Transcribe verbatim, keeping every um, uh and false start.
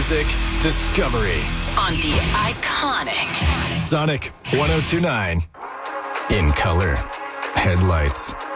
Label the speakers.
Speaker 1: music discovery
Speaker 2: on the iconic
Speaker 1: Sonic one oh two point nine.
Speaker 3: In color, headlights,